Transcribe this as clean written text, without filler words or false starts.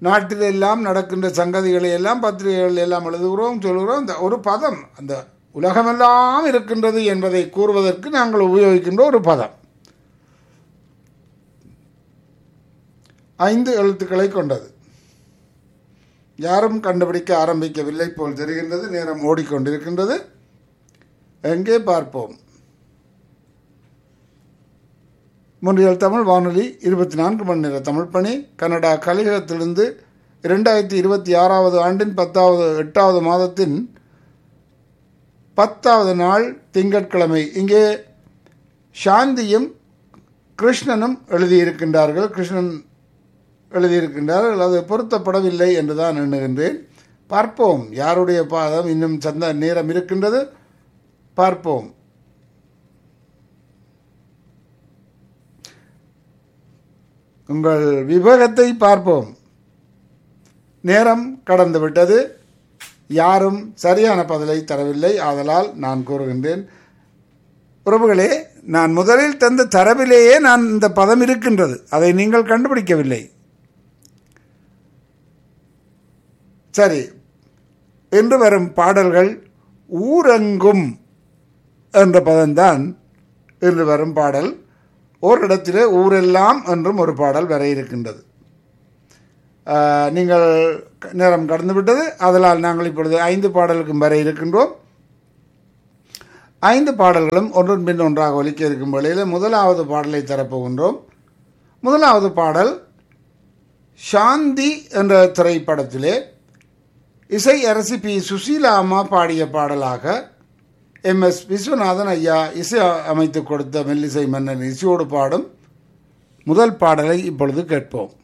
நாட்டில் எல்லாம் நடக்கின்ற சங்கதிகளை எல்லாம் பத்திரிகைகள் எல்லாம் எழுதுகிறோம், சொல்கிறோம். அந்த ஒரு பதம் அந்த உலகமெல்லாம் இருக்கின்றது என்பதை கூறுவதற்கு நாங்கள் உபயோகிக்கின்ற ஒரு பதம் 5 எழுத்துக்களை கொண்டது. யாரும் கண்டுபிடிக்க ஆரம்பிக்கவில்லை போல் தெரிகின்றது. நேரம் ஓடிக்கொண்டிருக்கின்றது. எங்கே பார்ப்போம். முன்றியல் தமிழ் வானொலி 24 மணி நேர தமிழ் பணி கனடா கலிகத்திலிருந்து 2026 ஆண்டின் 8வது மாதத்தின் 10வது நாள் திங்கட்கிழமை. இங்கே சாந்தியும் கிருஷ்ணனும் எழுதியிருக்கின்றார்கள். கிருஷ்ணன் எழுதியிருக்கின்றார்கள். அது பொருத்தப்படவில்லை என்று தான் எண்ணுகின்றேன். பார்ப்போம் யாருடைய பாதம். இன்னும் நேரம் இருக்கின்றது. பார்ப்போம். உங்கள் விவேகத்தை பார்ப்போம். நேரம் கடந்துவிட்டது. யாரும் சரியான பதிலை தரவில்லை. ஆதலால் நான் கூறுகின்றேன், உறவுகளே, நான் முதலில் தந்த தரவிலேயே இந்த பதம் இருக்கின்றது. அதை நீங்கள் கண்டுபிடிக்கவில்லை. சரி, என்று வரும் பாடல்கள் ஊரெங்கும் என்ற பதம்தான் என்று வரும் பாடல். ஓரிடத்திலே ஊரெல்லாம் என்றும் ஒரு பாடல் வர இருக்கின்றது. நீங்கள் நேரம் கடந்துவிட்டது. அதனால் நாங்கள் இப்பொழுது 5 பாடலுக்கும் வர இருக்கின்றோம். 5 பாடல்களும் ஒன்றன் பின் ஒன்றாக ஒலிக்க இருக்கும் வேளையில் முதலாவது பாடலை தரப்போகின்றோம். முதலாவது பாடல் சாந்தி என்ற திரைப்படத்திலே இசை அரசி பி சுசீலா அம்மா பாடிய பாடலாக MS விஸ்வநாதன் ஐயா இசை அமைத்து கொடுத்த மெல்லிசை மன்னன் இசையோடு பாடும் முதல் பாடலை இப்பொழுது கேட்போம்.